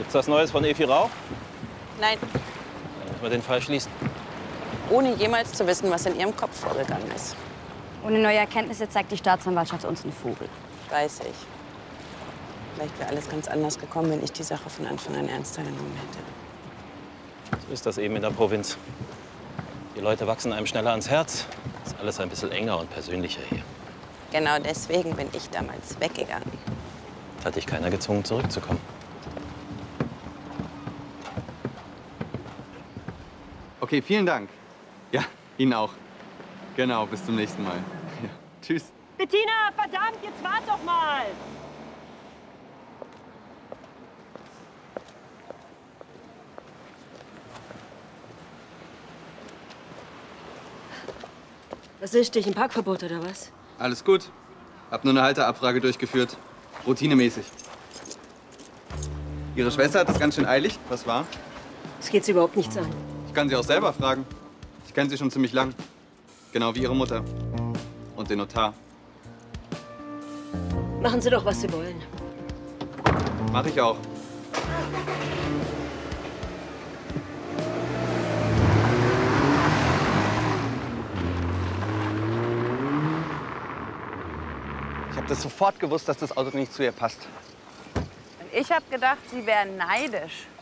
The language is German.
Gibt's was Neues von Efi Rauch? Nein, Dann müssen wir den Fall schließen. ohne jemals zu wissen, was in ihrem Kopf vorgegangen ist. Ohne neue Erkenntnisse zeigt die Staatsanwaltschaft uns einen Vogel. Weiß ich. Vielleicht wäre alles ganz anders gekommen, wenn ich die Sache von Anfang an ernster genommen hätte. So ist das eben in der Provinz. Die Leute wachsen einem schneller ans Herz. Ist alles ein bisschen enger und persönlicher hier. Genau deswegen bin ich damals weggegangen. Da hat dich keiner gezwungen, zurückzukommen. Okay, vielen Dank. Ja, Ihnen auch. Genau, bis zum nächsten Mal. Ja, tschüss. Bettina, verdammt, jetzt wart doch mal! Was ist dich? Ein Parkverbot oder was? Alles gut. Hab nur eine Halterabfrage durchgeführt. Routinemäßig. Ihre Schwester hat es ganz schön eilig. Was war? Es geht sie überhaupt nichts an. Ich kann sie auch selber fragen. Ich kenne sie schon ziemlich lang. Genau wie ihre Mutter. Und den Notar. Machen Sie doch, was Sie wollen. Mach ich auch. Ich habe das sofort gewusst, dass das Auto nicht zu ihr passt. Und ich habe gedacht, Sie wären neidisch.